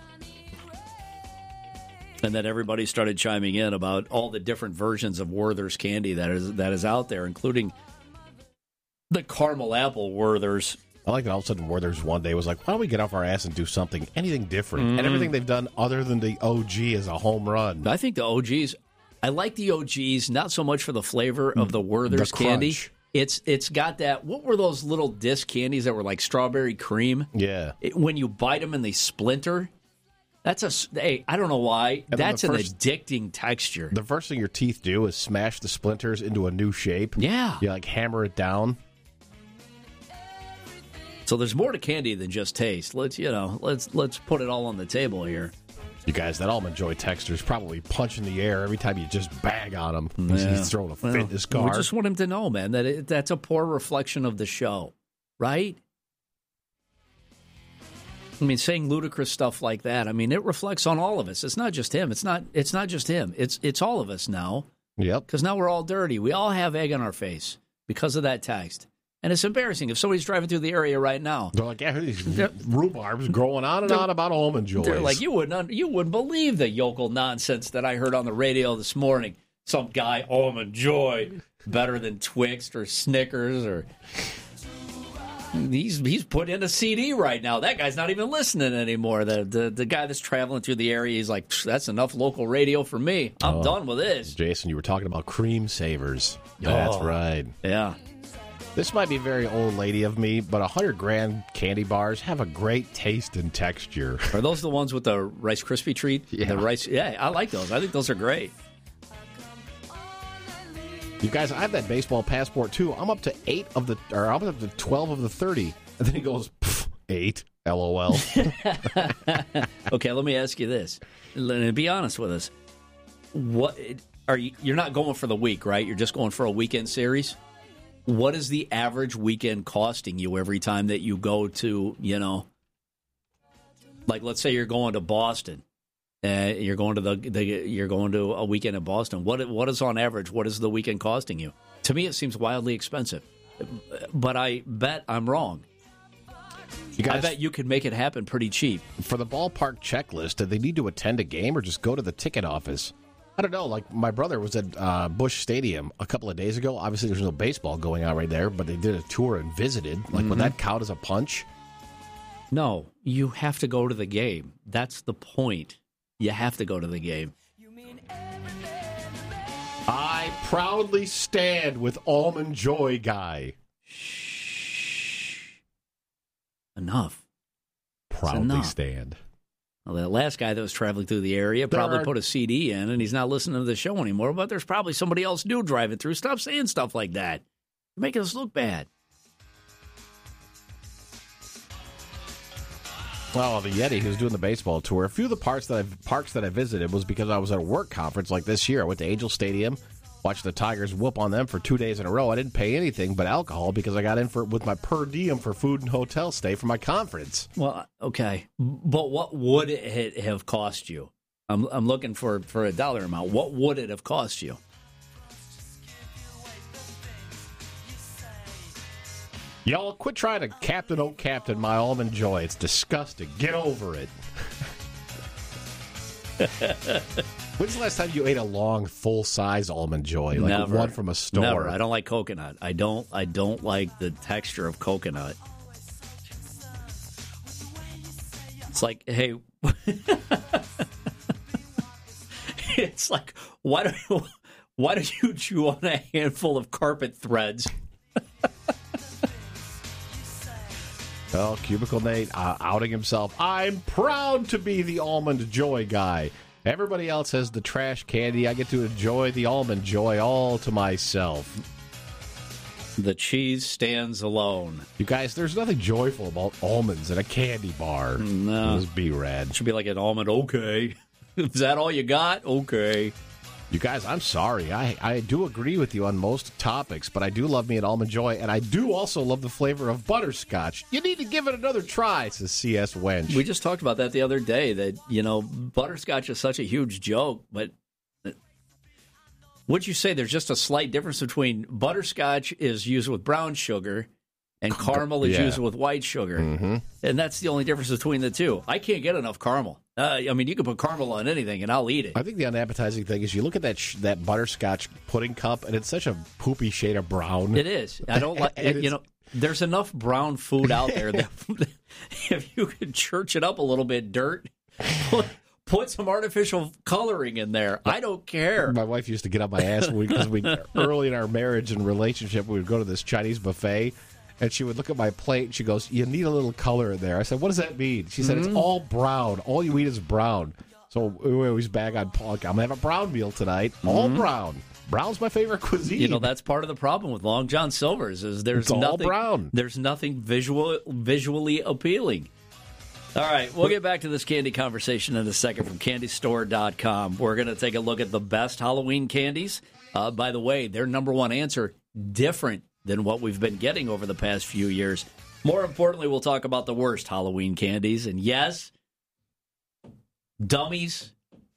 And then everybody started chiming in about all the different versions of Werther's candy that is that is out there, including the caramel apple Werther's. I like that all of a sudden Werther's one day was like, why don't we get off our ass and do something, anything different? Mm. And everything they've done other than the O G is a home run. I think the O Gs, I like the O Gs, not so much for the flavor of the Werther's the candy. It's It's got that, what were those little disc candies that were like strawberry cream? Yeah. It, when you bite them and they splinter. That's a, hey, I don't know why. And That's first, an addicting texture. The first thing your teeth do is smash the splinters into a new shape. Yeah. You like hammer it down. So there's more to candy than just taste. Let's, you know, let's let's put it all on the table here. You guys, that Almond Joy texture's probably punching the air every time you just bag on him. Yeah. He's, he's throwing a fit in his car. We just want him to know, man, that it, that's a poor reflection of the show, right? I mean, saying ludicrous stuff like that, I mean, it reflects on all of us. It's not just him. It's not It's not just him. It's it's all of us now. Yep. Because now we're all dirty. We all have egg on our face because of that text. And it's embarrassing if somebody's driving through the area right now. They're like, yeah, these rhubarbs growing on and on about Almond Joys. They're like, you wouldn't, you wouldn't believe the yokel nonsense that I heard on the radio this morning. Some guy, Almond Joy, better than Twix or Snickers or... He's he's put in a C D right now. That guy's not even listening anymore. The the, the guy that's traveling through the area, he's like, that's enough local radio for me. I'm oh, done with this. Jason, you were talking about cream savers. Oh, that's right. Yeah. This might be very old lady of me, but one hundred gram candy bars have a great taste and texture. Are those the ones with the Rice Krispie treat? Yeah. The rice, yeah, I like those. I think those are great. You guys, I have that baseball passport, too. I'm up to eight of the, or I'm up to twelve of the thirty. And then he goes, eight, LOL. Okay, let me ask you this. Be honest with us. What are you, you're not going for the week, right? You're just going for a weekend series? What is the average weekend costing you every time that you go to, you know, like let's say you're going to Boston. Uh, you're going to the, the you're going to a weekend in Boston. What what is on average? What is the weekend costing you? To me, it seems wildly expensive, but I bet I'm wrong. You guys, I bet you could make it happen pretty cheap. For the ballpark checklist, do they need to attend a game or just go to the ticket office? I don't know. Like my brother was at uh, Busch Stadium a couple of days ago. Obviously, there's no baseball going on right there, but they did a tour and visited. Like, mm-hmm. Would that count as a punch? No, you have to go to the game. That's the point. You have to go to the game. I proudly stand with Almond Joy guy. Shh. Enough. Proudly enough. stand. Well, that last guy that was traveling through the area there probably are... put a C D in, and he's not listening to the show anymore, but there's probably somebody else new driving through. Stop saying stuff like that. You're making us look bad. Well, the Yeti who's doing the baseball tour, a few of the parks that I've, parks that I visited was because I was at a work conference like this year. I went to Angel Stadium, watched the Tigers whoop on them for two days in a row. I didn't pay anything but alcohol because I got in for with my per diem for food and hotel stay for my conference. Well, okay. But what would it have cost you? I'm, I'm looking for, for a dollar amount. What would it have cost you? Y'all, quit trying to Captain Oak Captain my Almond Joy. It's disgusting. Get over it. When's the last time you ate a long, full-size Almond Joy? Like Never. one from a store? Never. I don't like coconut. I don't I don't like the texture of coconut. It's like, hey... it's like, why do, why do you chew on a handful of carpet threads? Well, Cubicle Nate uh, outing himself. I'm proud to be the Almond Joy guy. Everybody else has the trash candy. I get to enjoy the Almond Joy all to myself. The cheese stands alone. You guys, there's nothing joyful about almonds in a candy bar. No. Just be rad. It should be like an almond, okay. Is that all you got? Okay. You guys, I'm sorry. I, I do agree with you on most topics, but I do love me an Almond Joy, and I do also love the flavor of butterscotch. You need to give it another try, says C S. Wench. We just talked about that the other day, that, you know, butterscotch is such a huge joke, but would you say there's just a slight difference between butterscotch is used with brown sugar and caramel is yeah. used with white sugar? Mm-hmm. And that's the only difference between the two. I can't get enough caramel. Uh, I mean, you can put caramel on anything, and I'll eat it. I think the unappetizing thing is you look at that sh- that butterscotch pudding cup, and it's such a poopy shade of brown. It is. I don't like it. You know, there's enough brown food out there that if you could church it up a little bit, dirt, put, put some artificial coloring in there. I don't care. My wife used to get on my ass because we, we early in our marriage and relationship, we would go to this Chinese buffet. And she would look at my plate, and she goes, you need a little color in there. I said, what does that mean? She said, mm-hmm. It's all brown. All you eat is brown. So we always bag on Paul. I'm going to have a brown meal tonight. Mm-hmm. All brown. Brown's my favorite cuisine. You know, that's part of the problem with Long John Silver's is there's it's all nothing, brown. There's nothing visual, visually appealing. All right, we'll get back to this candy conversation in a second from candy store dot com. We're going to take a look at the best Halloween candies. Uh, by the way, their number one answer, different than what we've been getting over the past few years. More importantly, we'll talk about the worst Halloween candies. And yes, dummies,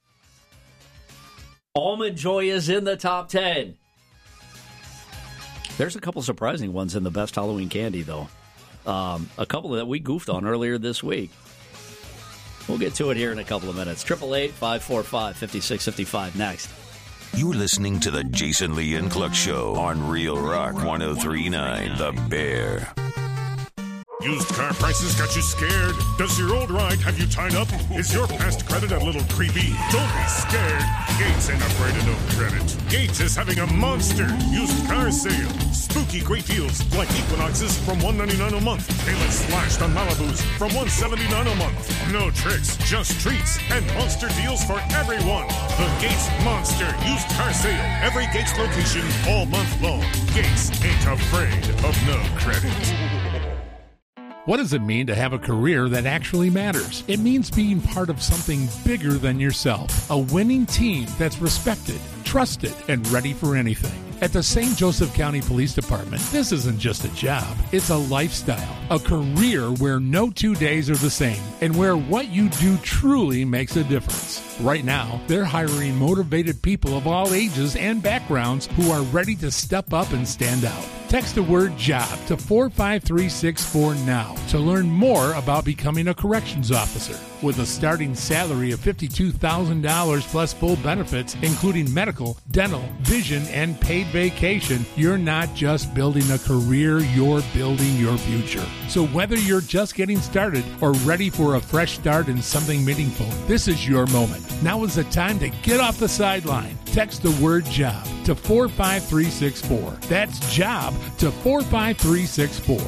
Almond Joy is in the top ten. There's a couple surprising ones in the best Halloween candy, though. Um, a couple that we goofed on earlier this week. We'll get to it here in a couple of minutes. eight eight eight, five four five, five six five five next. You're listening to the Jason Lee and Cluck Show on Real Rock ten thirty-nine, The Bear. Used car prices got you scared? Does your old ride have you tied up? Is your past credit a little creepy? Don't be scared. Gates ain't afraid of no credit. Gates is having a monster used car sale. Spooky great deals like Equinoxes from one hundred ninety-nine dollars a month. Payments slashed on Malibus from one hundred seventy-nine dollars a month. No tricks, just treats and monster deals for everyone. The Gates Monster Used Car Sale. Every Gates location all month long. Gates ain't afraid of no credit. What does it mean to have a career that actually matters? It means being part of something bigger than yourself. A winning team that's respected, trusted, and ready for anything. At the Saint Joseph County Police Department, this isn't just a job. It's a lifestyle, a career where no two days are the same, and where what you do truly makes a difference. Right now, they're hiring motivated people of all ages and backgrounds who are ready to step up and stand out. Text the word JOB to four five three six four now to learn more about becoming a corrections officer. With a starting salary of fifty-two thousand dollars plus full benefits, including medical, dental, vision, and paid vacation, you're not just building a career, you're building your future. So whether you're just getting started or ready for a fresh start in something meaningful, this is your moment. Now is the time to get off the sideline. Text the word JOB to four five three six four. That's JOB to four five three six four.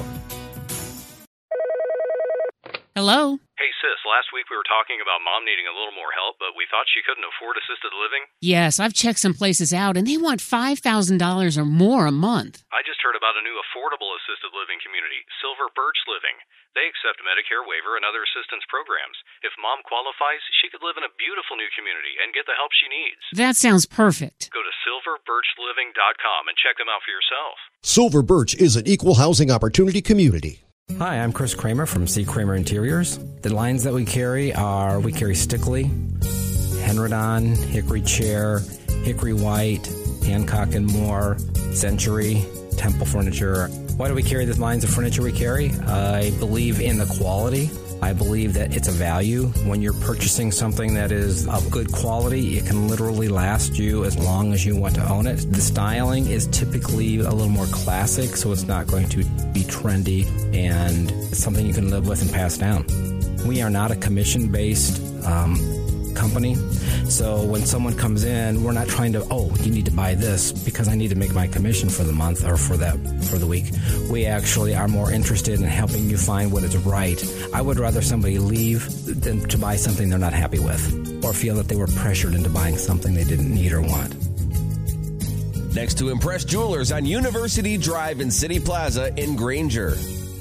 Hello? Hey, sis, last week we were talking about Mom needing a little more help, but we thought she couldn't afford assisted living. Yes, I've checked some places out, and they want five thousand dollars or more a month. I just heard about a new affordable assisted living community, Silver Birch Living. They accept Medicare waiver and other assistance programs. If Mom qualifies, she could live in a beautiful new community and get the help she needs. That sounds perfect. Go to silver birch living dot com and check them out for yourself. Silver Birch is an equal housing opportunity community. Hi, I'm Chris Kramer from C. Kramer Interiors. The lines that we carry are, we carry Stickley, Henredon, Hickory Chair, Hickory White, Hancock and Moore, Century, Temple Furniture. Why do we carry the lines of furniture we carry? I believe in the quality. I believe that it's a value. When you're purchasing something that is of good quality, it can literally last you as long as you want to own it. The styling is typically a little more classic, so it's not going to be trendy, and it's something you can live with and pass down. We are not a commission-based um, company, so when someone comes in, we're not trying to, oh, you need to buy this because I need to make my commission for the month or for that for the week. We actually are more interested in helping you find what is right. I would rather somebody leave than to buy something they're not happy with or feel that they were pressured into buying something they didn't need or want. Next to Impress Jewelers on University Drive in City Plaza in Granger.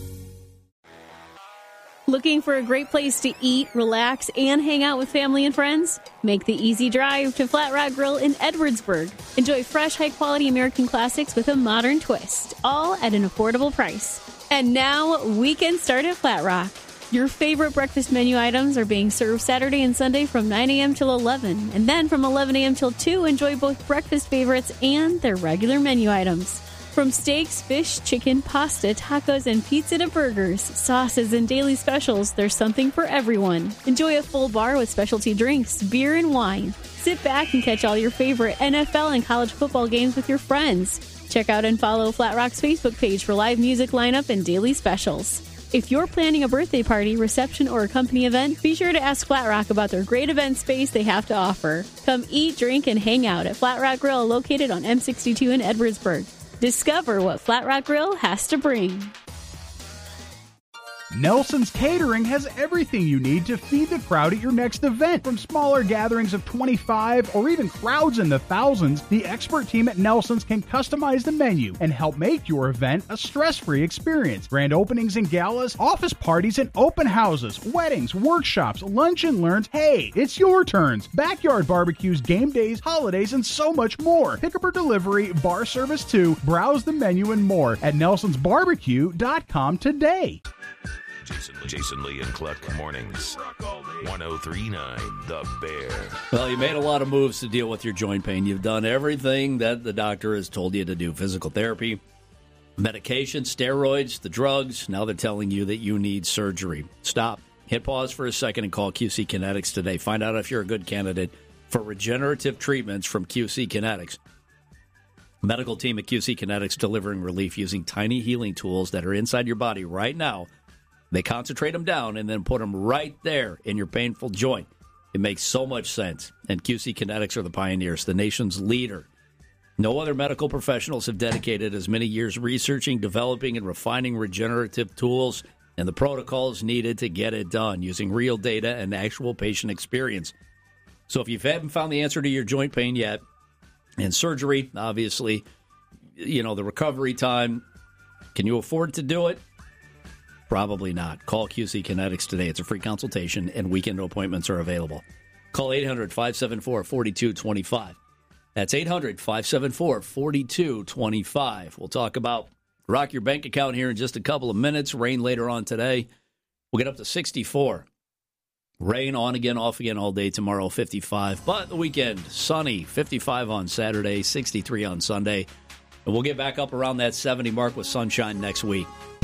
Looking for a great place to eat, relax, and hang out with family and friends? Make the easy drive to Flat Rock Grill in Edwardsburg. Enjoy fresh, high-quality American classics with a modern twist, all at an affordable price. And now, weekend start at Flat Rock. Your favorite breakfast menu items are being served Saturday and Sunday from nine a.m. till eleven. And then from eleven a.m. till two, enjoy both breakfast favorites and their regular menu items. From steaks, fish, chicken, pasta, tacos, and pizza to burgers, sauces, and daily specials, there's something for everyone. Enjoy a full bar with specialty drinks, beer, and wine. Sit back and catch all your favorite N F L and college football games with your friends. Check out and follow Flat Rock's Facebook page for live music lineup and daily specials. If you're planning a birthday party, reception, or a company event, be sure to ask Flat Rock about their great event space they have to offer. Come eat, drink, and hang out at Flat Rock Grill, located on M sixty-two in Edwardsburg. Discover what Flat Rock Grill has to bring. Nelson's Catering has everything you need to feed the crowd at your next event. From smaller gatherings of twenty-five or even crowds in the thousands, the expert team at Nelson's can customize the menu and help make your event a stress-free experience. Grand openings and galas, office parties and open houses, weddings, workshops, lunch and learns. Hey, it's your turns. Backyard barbecues, game days, holidays, and so much more. Pickup or delivery, bar service too. Browse the menu and more at nelsons barbecue dot com today. Jason, Jason Lee and Cluck Mornings. ten thirty-nine, The Bear. Well, you made a lot of moves to deal with your joint pain. You've done everything that the doctor has told you to do. Physical therapy, Medication, steroids, the drugs. Now they're telling you that you need surgery. Stop. Hit pause for a second and call Q C Kinetics today. Find out if you're a good candidate for regenerative treatments from Q C Kinetics. Medical team at Q C Kinetics delivering relief using tiny healing tools that are inside your body right now. They concentrate them down and then put them right there in your painful joint. It makes so much sense. And Q C Kinetics are the pioneers, the nation's leader. No other medical professionals have dedicated as many years researching, developing, and refining regenerative tools and the protocols needed to get it done using real data and actual patient experience. So if you haven't found the answer to your joint pain yet, and surgery, obviously, you know, the recovery time, can you afford to do it? Probably not. Call Q C Kinetics today. It's a free consultation, and weekend appointments are available. Call eight hundred, five seven four, four two two five. That's eight hundred, five seven four, four two two five. We'll talk about rock your bank account here in just a couple of minutes. Rain later on today. We'll get up to sixty-four. Rain on again, off again all day tomorrow, fifty-five. But the weekend, sunny, fifty-five on Saturday, sixty-three on Sunday. And we'll get back up around that seventy mark with sunshine next week.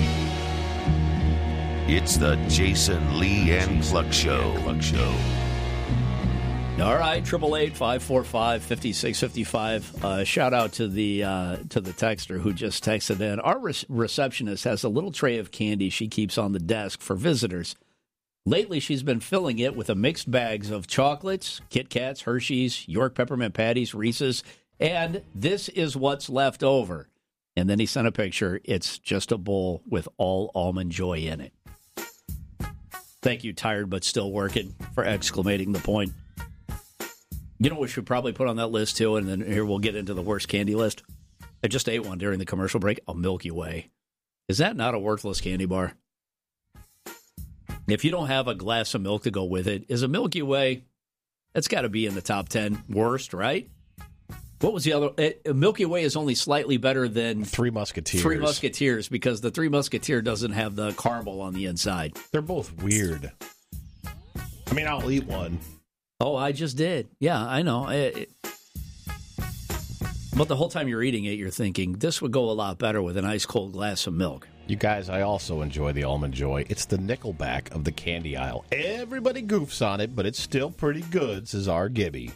It's the Jason Lee and Cluck Show. Cluck Show. All right, triple eight five four five fifty six fifty five. Uh, shout out to the uh, to the texter who just texted in. Our re- receptionist has a little tray of candy she keeps on the desk for visitors. Lately, she's been filling it with a mixed bags of chocolates, Kit Kats, Hershey's, York peppermint patties, Reese's, and this is what's left over. And then he sent a picture. It's just a bowl with all Almond Joy in it. Thank you, tired but still working, for exclamating the point. You know what we should probably put on that list, too, and then here we'll get into the worst candy list. I just ate one during the commercial break, a Milky Way. Is that not a worthless candy bar? If you don't have a glass of milk to go with it, is a Milky Way, that's got to be in the top ten worst, right? What was the other? A Milky Way is only slightly better than Three Musketeers. Three Musketeers, because the Three Musketeer doesn't have the caramel on the inside. They're both weird. I mean, I'll eat one. Oh, I just did. Yeah, I know. It, it, but the whole time you're eating it, you're thinking, this would go a lot better with an ice cold glass of milk. You guys, I also enjoy the Almond Joy. It's the Nickelback of the candy aisle. Everybody goofs on it, but it's still pretty good, says our Gibby.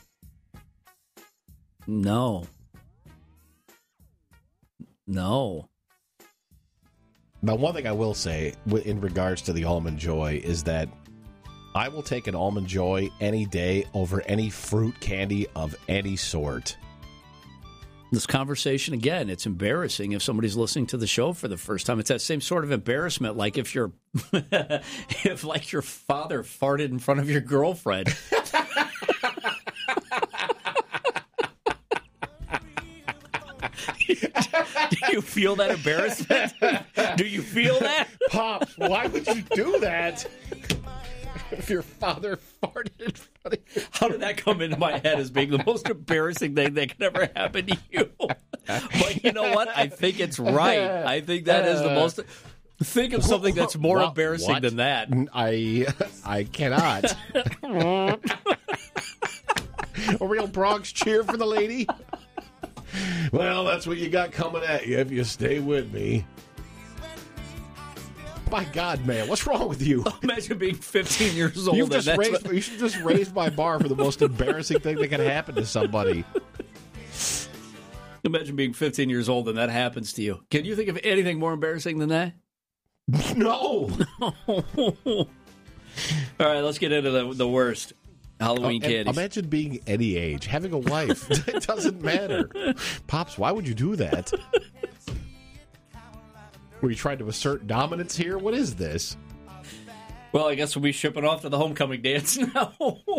No. No. Now, one thing I will say in regards to the Almond Joy is that I will take an Almond Joy any day over any fruit candy of any sort. This conversation, again, it's embarrassing if somebody's listening to the show for the first time. It's that same sort of embarrassment, like if your if like your father farted in front of your girlfriend. Do you feel that embarrassment? Do you feel that? Pops, why would you do that? If your father farted in front of you. How did that come into my head as being the most embarrassing thing that could ever happen to you? But you know what? I think it's right. I think that is the most... Think of something that's more what? embarrassing What? than that. I I cannot. A real Bronx cheer for the lady? Well, that's what you got coming at you if you stay with me. My God, man, what's wrong with you? Imagine being fifteen years old. You've just and raised, what... You should just raise my bar for the most embarrassing thing that can happen to somebody. Imagine being fifteen years old and that happens to you. Can you think of anything more embarrassing than that? No. All right, let's get into the, the worst. Halloween oh, candies. Imagine being any age, having a wife. It doesn't matter. Pops, why would you do that? Were you trying to assert dominance here? What is this? Well, I guess we'll be shipping off to the homecoming dance now.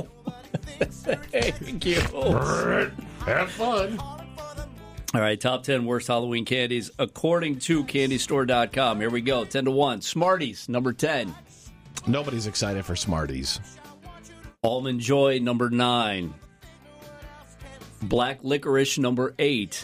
Thank you. Have fun. All right, top ten worst Halloween candies according to candy store dot com. Here we go, ten to one. Smarties, number ten. Nobody's excited for Smarties. Almond Joy, number nine. Black licorice, number eight.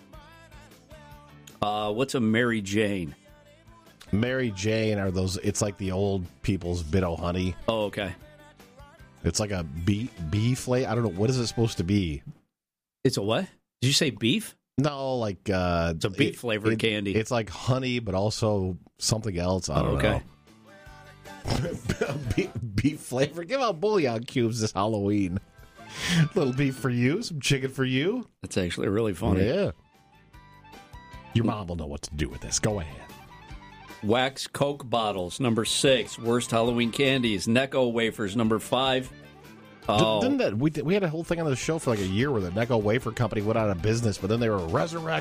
Uh, what's a Mary Jane? Mary Jane are those, it's like the old people's Bit-O-Honey. Oh, okay. It's like a bee, bee flavor. I don't know. What is it supposed to be? It's a what? Did you say beef? No, like uh, it's a beef flavored it, candy. It's like honey, but also something else. I don't oh, okay. know. beef, beef flavored. Give out bouillon cubes this Halloween. Little beef for you, some chicken for you. That's actually really funny. Yeah. Your mom will know what to do with this. Go ahead. Wax Coke bottles, number six. Worst Halloween candies. Necco wafers, number five. Oh. Didn't that we we had a whole thing on the show for like a year where the Necco Wafer Company went out of business, but then they were resurrected.